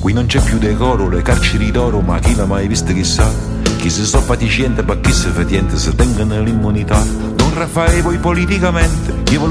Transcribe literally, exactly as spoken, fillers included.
Qui non c'è più decoro, le carceri d'oro, ma chi l'ha mai visto chissà? Chi si sto paticiente, ma chi si fetiente, se tengono l'immunità. Don Raffaele voi politicamente, io